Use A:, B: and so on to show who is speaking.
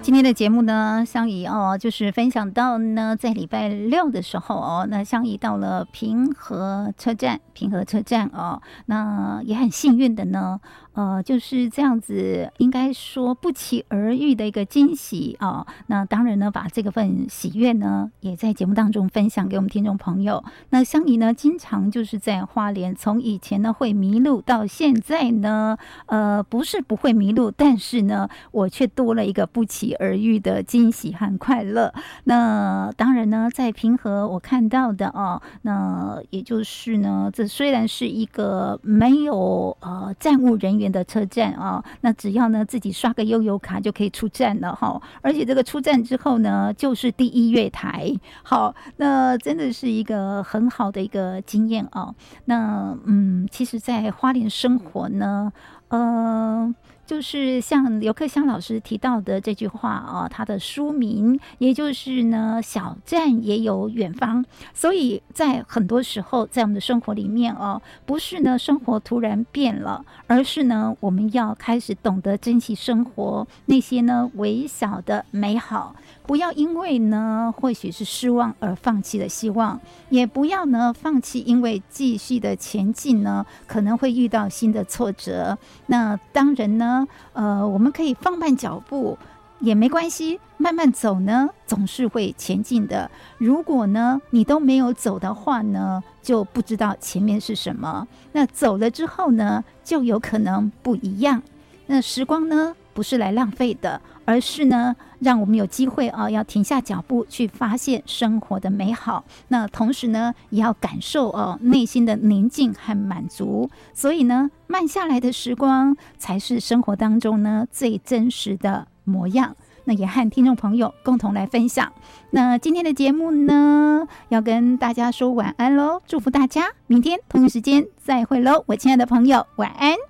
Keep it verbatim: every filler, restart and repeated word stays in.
A: 今天的节目呢，香怡哦，就是分享到呢，在礼拜六的时候哦，那香怡到了平和车站，平和车站哦，那也很幸运的呢，呃，就是这样子，应该说不期而遇的一个惊喜哦。那当然呢，把这个份喜悦呢，也在节目当中分享给我们听众朋友。那香怡呢，经常就是在花莲，从以前呢会迷路，到现在呢，呃，不是不会迷路，但是呢，我却多了一个不期而遇的惊喜和快乐。那当然呢，在平和我看到的哦，那也就是呢，这虽然是一个没有呃站务人员的车站啊，那只要呢自己刷个悠游卡就可以出站了哈。而且这个出站之后呢，就是第一月台，好，那真的是一个很好的一个经验哦。那嗯，其实，在花莲生活呢，呃。就是像刘克襄老师提到的这句话啊，他的书名也就是呢，小站也有远方。所以在很多时候，在我们的生活里面哦，不是呢生活突然变了，而是呢我们要开始懂得珍惜生活那些呢微小的美好。不要因为呢或许是失望而放弃了希望，也不要呢放弃因为继续的前进呢可能会遇到新的挫折。那当然呢呃我们可以放慢脚步也没关系，慢慢走呢总是会前进的。如果呢你都没有走的话呢，就不知道前面是什么，那走了之后呢就有可能不一样。那时光呢不是来浪费的，而是呢让我们有机会啊，要停下脚步去发现生活的美好。那同时呢也要感受哦内心的宁静和满足。所以呢慢下来的时光才是生活当中呢最真实的模样。那也和听众朋友共同来分享。那今天的节目呢要跟大家说晚安咯，祝福大家明天同一时间再会咯，我亲爱的朋友晚安。